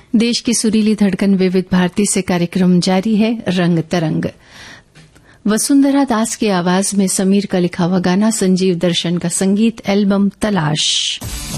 देश की सुरीली धड़कन विविध भारती से कार्यक्रम जारी है रंग तरंग। वसुंधरा दास की आवाज में समीर का लिखा हुआ गाना, संजीव दर्शन का संगीत, एल्बम तलाश।